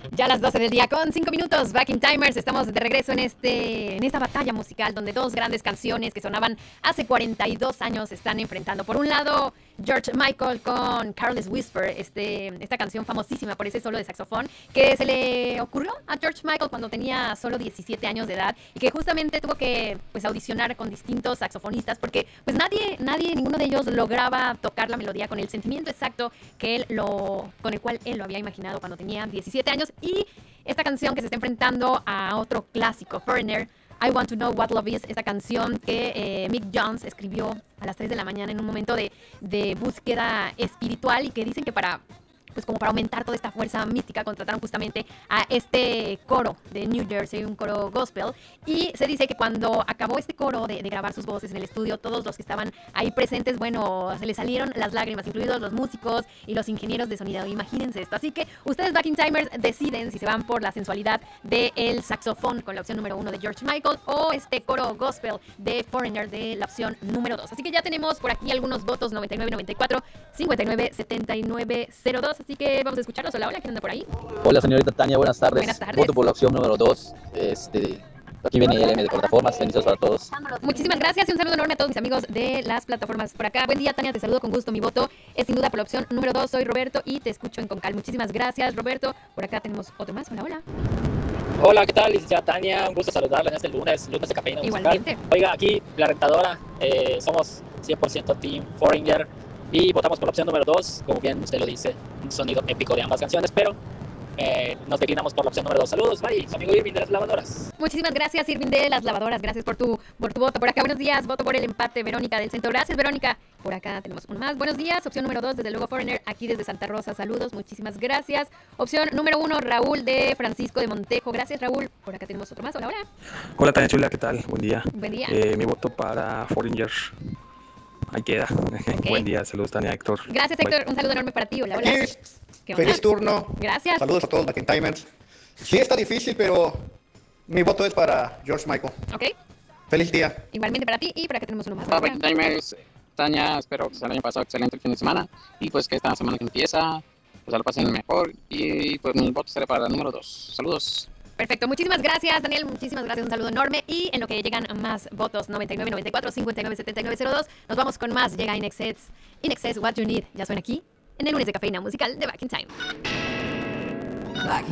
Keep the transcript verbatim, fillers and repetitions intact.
Ya a las doce del día con cinco minutos, Back in Timers, estamos de regreso en este en esta batalla musical donde dos grandes canciones que sonaban hace cuarenta y dos años se están enfrentando. Por un lado, George Michael con Careless Whisper, este, esta canción famosísima por ese solo de saxofón que se le ocurrió a George Michael cuando tenía solo diecisiete años de edad y que justamente tuvo que pues audicionar con distintos saxofonistas porque pues nadie, nadie, ninguno de ellos lograba tocar la melodía con el sentimiento exacto que él lo, con el cual él lo había imaginado cuando tenía diecisiete años. Y esta canción que se está enfrentando a otro clásico, Foreigner, I Want to Know What Love Is, esta canción que eh, Mick Jones escribió a las tres de la mañana en un momento de, de búsqueda espiritual y que dicen que para, pues como para aumentar toda esta fuerza mística, contrataron justamente a este coro de New Jersey, un coro gospel, y se dice que cuando acabó este coro de, de grabar sus voces en el estudio, todos los que estaban ahí presentes, bueno, se les salieron las lágrimas, incluidos los músicos y los ingenieros de sonido. Imagínense esto. Así que ustedes, Back in Timers, deciden si se van por la sensualidad del saxofón con la opción número uno de George Michael o este coro gospel de Foreigner de la opción número dos. Así que ya tenemos por aquí algunos votos: noventa y nueve noventa y cuatro, cincuenta y nueve setenta y nueve cero dos. Así que vamos a escucharlos. Hola, hola, ¿quién anda por ahí? Hola, señorita Tania, buenas tardes. Buenas tardes. Voto por la opción número dos. Este, aquí viene el M de plataformas. Bendiciones para todos. Muchísimas gracias y un saludo enorme a todos mis amigos de las plataformas por acá. Buen día, Tania, te saludo con gusto. Mi voto es sin duda por la opción número dos. Soy Roberto y te escucho en Concal. Muchísimas gracias, Roberto. Por acá tenemos otro más. Hola, hola. Hola, ¿qué tal, licenciada Tania? Un gusto saludarla en este lunes, lunes de cafeína musical. Igualmente. Oiga, aquí la rentadora, eh, somos cien por ciento Team Foreigner y votamos por la opción número dos, como bien usted lo dice, un sonido épico de ambas canciones, pero eh, nos declinamos por la opción número dos. Saludos, bye, su amigo Irving de las lavadoras. Muchísimas gracias, Irving de las lavadoras. Gracias por tu, por tu voto. Por acá, buenos días. Voto por el empate, Verónica del Centro. Gracias, Verónica. Por acá tenemos uno más. Buenos días. Opción número dos, desde luego Foreigner, aquí desde Santa Rosa. Saludos, muchísimas gracias. Opción número uno, Raúl de Francisco de Montejo. Gracias, Raúl. Por acá tenemos otro más. Hola, hola. Hola, Tania Chula, ¿qué tal? Buen día. Buen día. Eh, mi voto para Foreigner. Ahí queda. Okay. Buen día, saludos, Tania, Héctor. Gracias, Héctor. Bye. Un saludo enorme para ti. Hola, hola. Aquí, ¿Qué onda? feliz turno. Gracias. Saludos a todos Back in Timers. Sí está difícil, pero mi voto es para George Michael. Ok. Feliz día. Igualmente para ti. Y por acá tenemos uno más. Hola, Hola. Back in Timers. Tania, espero que el año pasado excelente el fin de semana y pues que esta semana que empieza pues ya lo pasen mejor y pues mi voto será para el número dos. Saludos. Perfecto, muchísimas gracias, Daniel, muchísimas gracias, un saludo enorme. Y en lo que llegan más votos, noventa y nueve noventa y cuatro, cincuenta y nueve setenta y nueve cero dos, nos vamos con más. Llega In Excess, In Excess, What You Need, ya suena aquí en el lunes de cafeína musical de Back in Time. Back